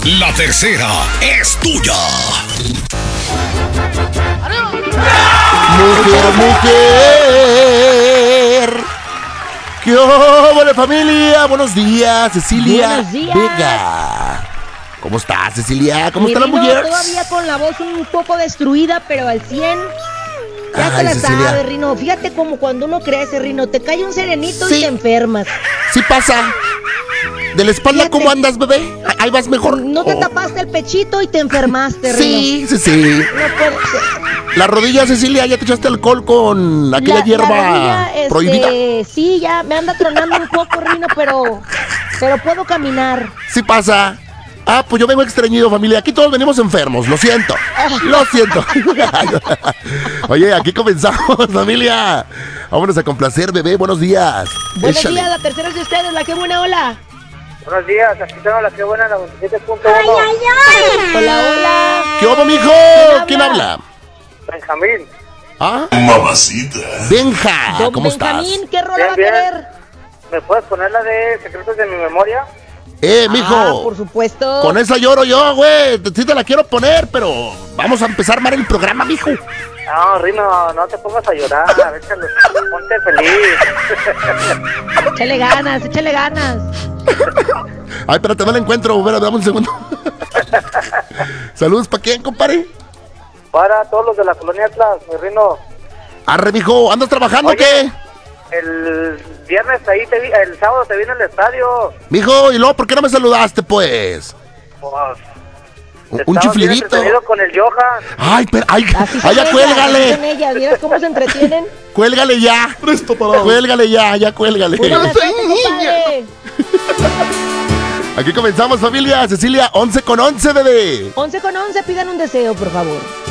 La tercera es tuya. Mujer. ¿Qué hola, familia? Buenos días, Cecilia. Buenos días. Vega. ¿Cómo estás, Cecilia? ¿Cómo está la Rino, mujer? todavía con la voz un poco destruida, pero al 100. Ya te Ay, la Cecilia. sabes, Rino. Fíjate como cuando uno crece, Rino, te cae un serenito Sí. y te enfermas. Sí pasa. ¿De la espalda Fíjate. cómo andas, bebé? ¿Ahí vas mejor? No te Oh. tapaste el pechito y te enfermaste, Sí, sí, sí. Rino. No puede ser. La rodilla, Cecilia, ¿ya te echaste alcohol con aquella hierba rodilla, prohibida? Sí, ya me anda tronando un poco, Rino, pero puedo caminar. Sí pasa. Ah, pues yo vengo extrañido, familia. Aquí todos venimos enfermos, lo siento. Lo siento. Oye, aquí comenzamos, familia. Vámonos a complacer, bebé. Buenos días. Buenos Échale. días, la tercera es de ustedes, la que buena ola. Buenos días, aquí tengo la que buena, la 27.1. Hola, hola. ¿Qué hubo, mijo? ¿Quién ¿Quién habla? Benjamín. ¿Ah? Mamacita. Benja. Don ¿Cómo Benjamín, estás? ¿qué rola Bien, va a bien. querer? ¿Me puedes poner la de Secretos de mi Memoria? Mijo. Ah, por supuesto. Con esa lloro yo, güey. Sí te la quiero poner, pero vamos a empezar mal el programa, mijo. No, Rino, no te pongas a llorar, échale, ponte feliz. Échale ganas, échale ganas. Ay, espérate, no la encuentro. Espera, dame un segundo. Saludos, ¿para quién, compadre? Para todos los de la colonia Atlas, mi Rino. Arre, mijo, ¿andas trabajando o Oye. qué? El viernes ahí el sábado te vine al estadio. Mijo, ¿y luego por qué no me saludaste, pues? Pues, Un estabas bien chiflidito. entretenido con el Johan. Ay, pero, ay, Así ay, ya son cuélgale. ellas, ¿vieras cómo se entretienen? Cuélgale ya. Cuélgale ya, cuélgale. Pura la suerte, compadre. Aquí comenzamos, familia. Cecilia, 11 con 11, bebé. 11 con 11, pidan un deseo, por favor.